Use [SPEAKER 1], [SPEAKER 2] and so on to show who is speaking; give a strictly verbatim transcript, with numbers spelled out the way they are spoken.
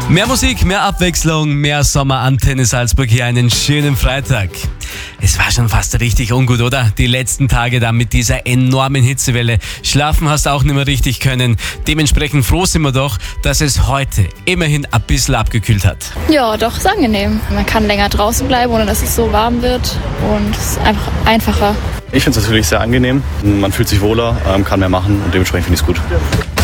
[SPEAKER 1] Mehr Musik, mehr Abwechslung, mehr Sommer Antenne Salzburg hier einen schönen Freitag. Es war schon fast richtig ungut, oder? Die letzten Tage da mit dieser enormen Hitzewelle. Schlafen hast du auch nicht mehr richtig können. Dementsprechend froh sind wir doch, dass es heute immerhin ein bisschen abgekühlt hat.
[SPEAKER 2] Ja, doch, ist angenehm. Man kann länger draußen bleiben, ohne dass es so warm wird. Und es ist einfach einfacher.
[SPEAKER 3] Ich finde es natürlich sehr angenehm. Man fühlt sich wohler, kann mehr machen und dementsprechend finde ich es gut.